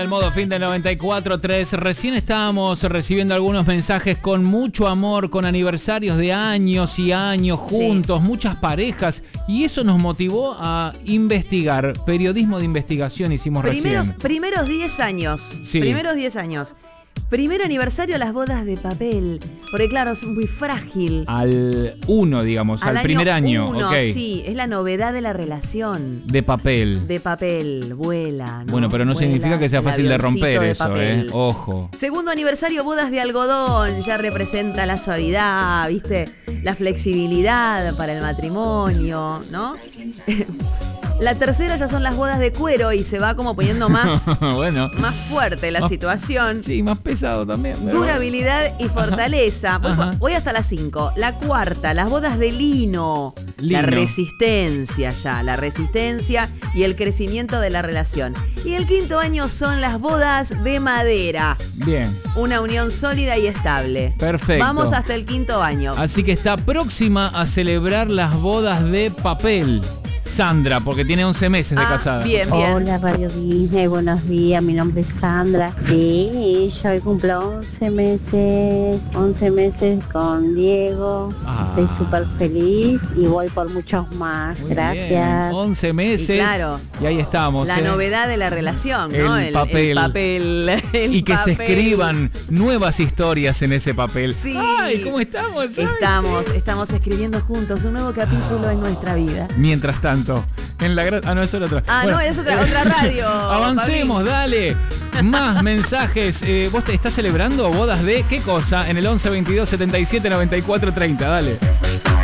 El modo fin del 94.3. Recién estábamos recibiendo algunos mensajes con mucho amor, con aniversarios de años y años juntos, muchas parejas, y eso nos motivó a investigar. Periodismo de investigación hicimos recién. Primeros 10 años. Sí. Primeros 10 años. Primer aniversario, las bodas de papel. Porque claro, es muy frágil. Al 1, digamos, al primer año. Uno, Okay. Sí, es la novedad de la relación. De papel. De papel, vuela, ¿no? Bueno, pero no Vuela significa que sea el fácil de avioncito romper de eso, papel. Ojo. Segundo aniversario, bodas de algodón. Ya representa la suavidad, ¿viste? La flexibilidad para el matrimonio, ¿no? La tercera ya son las bodas de cuero y se va como poniendo más, bueno, más fuerte la situación. Sí, más pesado también. Pero... Durabilidad y fortaleza. Ajá. Voy hasta las 5. La cuarta, las bodas de lino. La resistencia ya, la resistencia y el crecimiento de la relación. Y el quinto año son las bodas de madera. Bien. Una unión sólida y estable. Perfecto. Vamos hasta el quinto año. Así que está próxima a celebrar las bodas de papel. Sandra, porque tiene 11 meses de casada. Bien. Hola Radio Disney, buenos días, mi nombre es Sandra. Sí, yo hoy cumplo 11 meses con Diego. Estoy súper feliz y voy por muchos más. Muy Gracias. Bien. 11 meses. Y claro, y ahí estamos. La novedad de la relación, ¿no? El papel. Y que se escriban nuevas historias en ese papel. Sí. Ay, ¿cómo estamos? Estamos escribiendo juntos un nuevo capítulo en nuestra vida. Mientras tanto, en la no, eso es otra. Bueno, no, es otra radio. Avancemos, Fabi. dale. Más mensajes. ¿Vos te estás celebrando bodas de qué cosa? En el 11 22 77 94 30, dale.